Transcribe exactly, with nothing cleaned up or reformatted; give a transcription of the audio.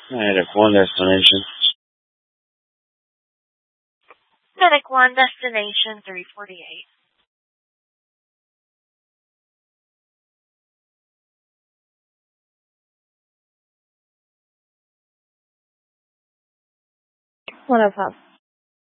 Medic one destination. Medic one destination three forty-eight. one oh five.